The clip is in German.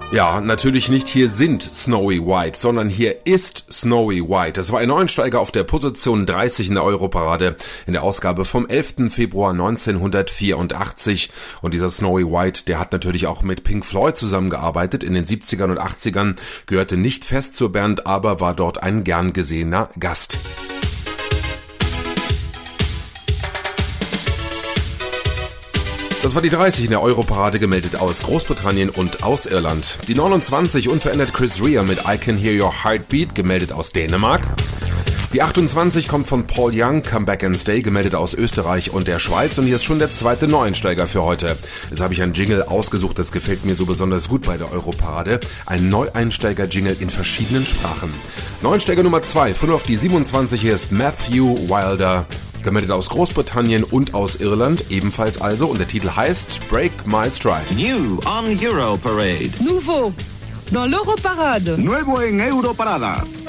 Ja, natürlich nicht hier sind Snowy White, sondern hier ist Snowy White. Das war ein Neuensteiger auf der Position 30 in der Europarade in der Ausgabe vom 11. Februar 1984. Und dieser Snowy White, der hat natürlich auch mit Pink Floyd zusammengearbeitet in den 70ern und 80ern, gehörte nicht fest zur Band, aber war dort ein gern gesehener Gast. Das war die 30 in der Europarade, gemeldet aus Großbritannien und aus Irland. Die 29 unverändert Chris Rea mit I Can Hear Your Heartbeat, gemeldet aus Dänemark. Die 28 kommt von Paul Young, Come Back and Stay, gemeldet aus Österreich und der Schweiz. Und hier ist schon der zweite Neueinsteiger für heute. Jetzt habe ich einen Jingle ausgesucht, das gefällt mir so besonders gut bei der Europarade. Ein Neueinsteiger-Jingle in verschiedenen Sprachen. Neueinsteiger Nummer 2, von auf die 27, hier ist Matthew Wilder, gemeldet aus Großbritannien und aus Irland, ebenfalls also. Und der Titel heißt Break My Stride. New on Europarade. Nouveau dans l'Europarade. Nuevo en Europarada.